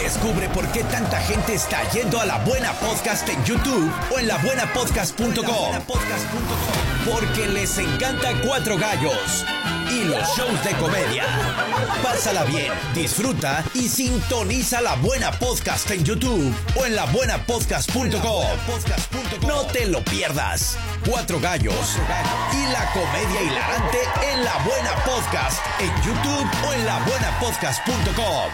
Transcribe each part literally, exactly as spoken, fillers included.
Descubre por qué tanta gente está yendo a La Buena Podcast en YouTube o en la buena podcast punto com. Porque les encanta Cuatro Gallos y los shows de comedia. Pásala bien, disfruta y sintoniza La Buena Podcast en YouTube o en la buena podcast punto com. No te lo pierdas. Cuatro Gallos y la comedia hilarante en La Buena Podcast en YouTube o en la buena podcast punto com.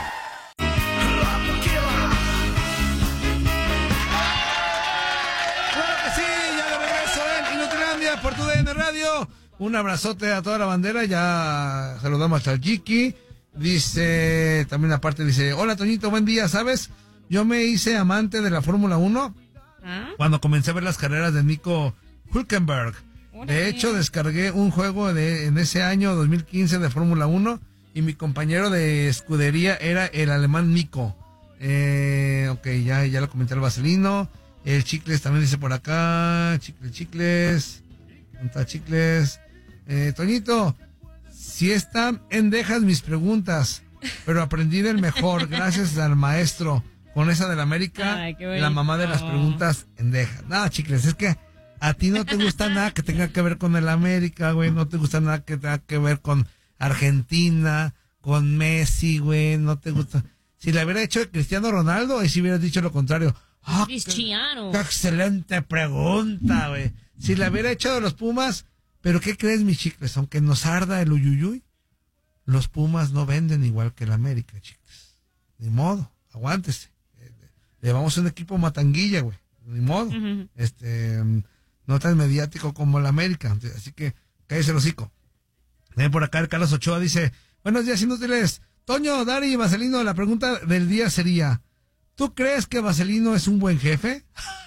Por tu D N Radio, un abrazote a toda la bandera, ya saludamos al Jiki, dice, también aparte dice, hola Toñito, buen día, ¿sabes? Yo me hice amante de la Fórmula uno ¿Ah? cuando comencé a ver las carreras de Nico Hülkenberg. De hecho, descargué un juego de en ese año dos mil quince de Fórmula uno y mi compañero de escudería era el alemán Nico. Eh, ok, ya, ya lo comenté al Vaselino. El Chicles también dice por acá, Chicles, Chicles... Conta Chicles. Eh, Toñito, si están endejas mis preguntas, pero aprendí del mejor, gracias al maestro, con esa del América, ay, la mamá de las preguntas endejas. Nada, Chicles, es que a ti no te gusta nada que tenga que ver con el América, güey, no te gusta nada que tenga que ver con Argentina, con Messi, güey, no te gusta. Si le hubiera hecho Cristiano Ronaldo, ahí sí hubieras dicho lo contrario. Ah, Cristiano. Qué, qué excelente pregunta, güey. Si le hubiera hecho de los Pumas, pero ¿qué crees, mis Chicles? Aunque nos arda el uyuyuy, los Pumas no venden igual que el América, Chicles. Ni modo, aguántese. Llevamos un equipo matanguilla, güey. Ni modo. Uh-huh. Este, no tan mediático como el América. Así que cállese el hocico. Ven por acá el Carlos Ochoa dice, buenos días, inútiles. Toño, Dari y Vaselino, la pregunta del día sería, ¿tú crees que Vaselino es un buen jefe?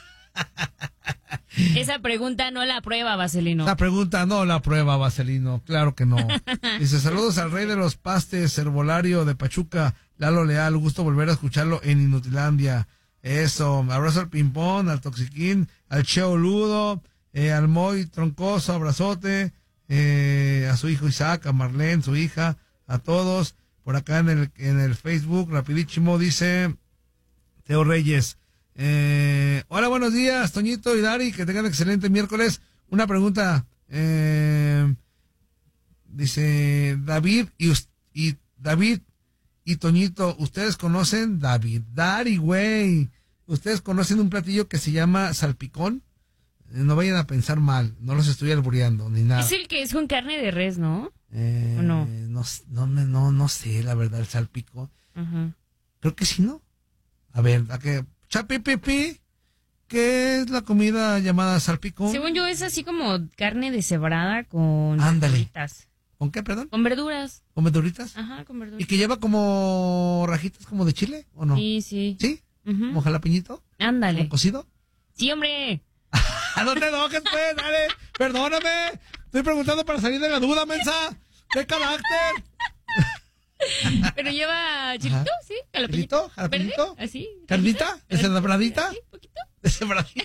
Esa pregunta no la aprueba, Vaselino. La pregunta no la aprueba, Vaselino. Claro que no. Dice, saludos al rey de los pastes, herbolario de Pachuca, Lalo Leal. Gusto volver a escucharlo en Inutilandia. Eso. Abrazo al Pimpón, al Toxiquín, al Cheo Ludo, eh, al Moy Troncoso, abrazote, eh, a su hijo Isaac, a Marlene, su hija, a todos. Por acá en el, en el Facebook, rapidísimo, dice Teo Reyes. Eh, hola, buenos días, Toñito y Dari, que tengan excelente miércoles. Una pregunta, eh, dice David y, y David y Toñito, ¿ustedes conocen David? Dari, güey, ¿ustedes conocen un platillo que se llama salpicón? Eh, no vayan a pensar mal, no los estoy albureando ni nada. Es el que es con carne de res, ¿no? Eh, ¿O no? No, no, no, no sé, la verdad, el salpicón. Uh-huh. Creo que sí, ¿no? A ver, ¿a qué? Chapipipi, ¿qué es la comida llamada salpicón? Según yo es así como carne deshebrada con Ándale. verduritas. ¿Con qué, perdón? Con verduras. ¿Con verduritas? Ajá, con verduras. ¿Y que lleva como rajitas como de chile o no? Sí, sí. ¿Sí? Uh-huh. ¿Como jalapeñito? Ándale. ¿Como cocido? Sí, hombre. No te enojes, pues, dale. Perdóname. Estoy preguntando para salir de la duda, mensa. ¿Qué carácter? Pero lleva chilito, ajá. Sí, jalapeñito. ¿Jalapeñito? Así. ¿Carnita? ¿Deshebradita? ¿Sí? ¿Poquito? ¿Deshebradita?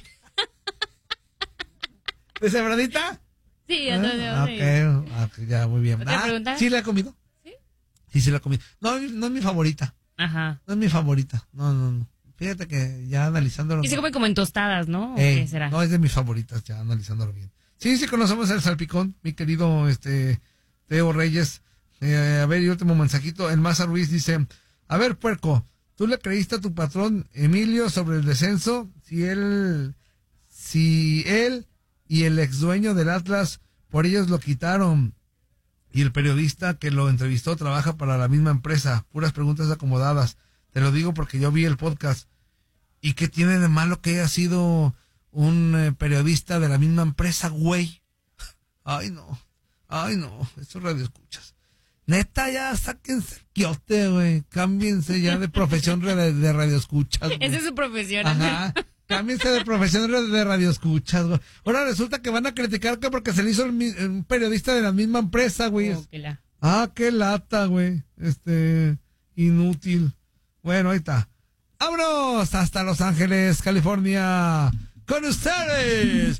¿Deshebradita? Sí, ya todo. Ah, ok, okay, ya, muy bien. ¿Otra ah, pregunta? ¿Sí la he comido? ¿Sí? Sí, sí la he comido. No, no es mi favorita. Ajá. No es mi favorita. No, no, no. Fíjate que ya analizándolo. Y se come como en tostadas, ¿no? ¿O eh, qué será? No, es de mis favoritas, ya analizándolo bien. Sí, sí conocemos el salpicón, mi querido este Teo Reyes. Eh, a ver, y último mensajito. El Maza Ruiz dice, a ver, puerco, ¿tú le creíste a tu patrón Emilio sobre el descenso? Si él, si él y el ex dueño del Atlas por ellos lo quitaron y el periodista que lo entrevistó trabaja para la misma empresa. Puras preguntas acomodadas. Te lo digo porque yo vi el podcast. ¿Y qué tiene de malo que haya sido un eh, periodista de la misma empresa, güey? Ay, no. Ay, no. Eso radio escuchas. Neta, ya sáquense el quiote, güey. Cámbiense ya de profesión de, de radio escuchas. Esa es su profesión. Ajá. Cámbiense de profesión de radio escuchas, güey. Ahora resulta que van a criticar que porque se le hizo el, un periodista de la misma empresa, güey. Oh, qué la... Ah, qué lata, güey. Este, inútil. Bueno, ahí está. ¡Vámonos! Hasta Los Ángeles, California. Con ustedes.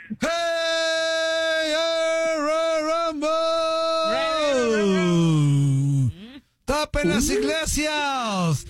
¡Hey! ¡Rumble! ¡Tapen las iglesias!